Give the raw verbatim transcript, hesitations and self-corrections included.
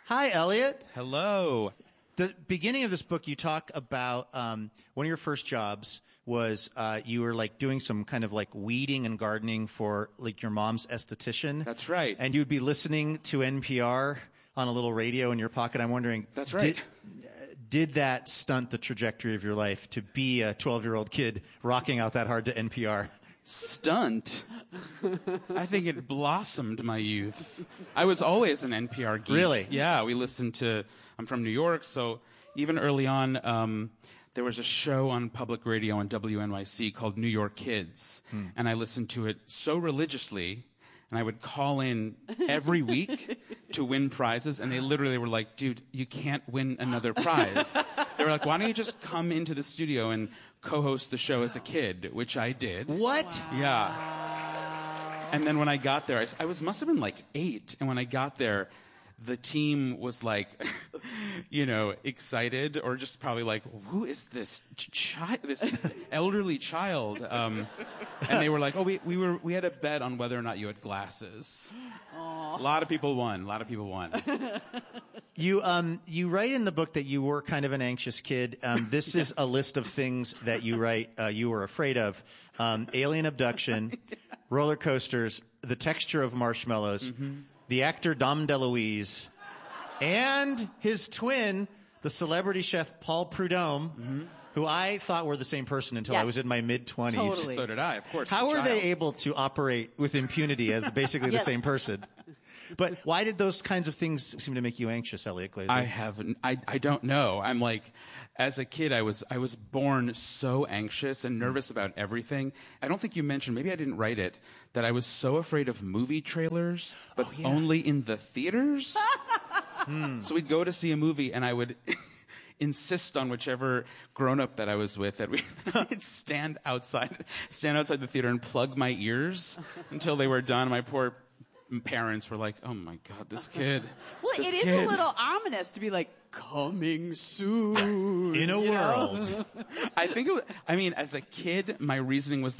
Hi, Elliot. Hello. The beginning of this book, you talk about um, one of your first jobs was uh, you were like doing some kind of like weeding and gardening for like your mom's esthetician. That's right. And you'd be listening to N P R on a little radio in your pocket. I'm wondering. That's right. Did, did that stunt the trajectory of your life to be a twelve-year-old kid rocking out that hard to N P R? Stunt? I think it blossomed my youth. I was always an N P R geek. Really? Yeah, we listened to, I'm from New York, so even early on, um, there was a show on public radio on W N Y C called New York Kids, hmm. and I listened to it so religiously, and I would call in every week to win prizes, and they literally were like, dude, you can't win another prize. They were like, why don't you just come into the studio and co-host the show as a kid, which I did. What? Wow. Yeah. And then when I got there, I, I was must have been like eight, and when I got there, the team was like, you know, excited, or just probably like, who is this child, this elderly child? Um, and they were like, oh, we, we were, we had a bet on whether or not you had glasses. Aww. A lot of people won. A lot of people won. You, um, you write in the book that you were kind of an anxious kid. Um, this yes. is a list of things that you write, uh, you were afraid of. Um, alien abduction, roller coasters, the texture of marshmallows, mm-hmm. the actor Dom DeLuise, and his twin, the celebrity chef Paul Prudhomme, mm-hmm. who I thought were the same person until yes. I was in my mid-twenties. Totally. So did I, of course. How were they able to operate with impunity as basically yes. the same person? But why did those kinds of things seem to make you anxious, Elliot Glazer? I haven't. I I don't know. I'm like, as a kid, I was I was born so anxious and nervous about everything. I don't think you mentioned. Maybe I didn't write it. That I was so afraid of movie trailers, but oh, yeah. only in the theaters. hmm. So we'd go to see a movie, and I would insist on whichever grown-up that I was with that we'd stand outside, stand outside the theater and plug my ears until they were done. My poor parents were like, oh my God, this kid. Well, this it is kid. a little ominous to be like, coming soon. In a world. I think it was, I mean, as a kid, my reasoning was that